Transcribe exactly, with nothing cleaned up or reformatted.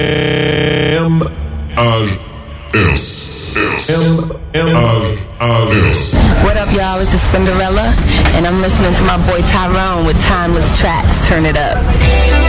M R S. M R S. What up, y'all? This is Spinderella, and I'm listening to my boy Tyrone with Timeless Tracks. Turn it up.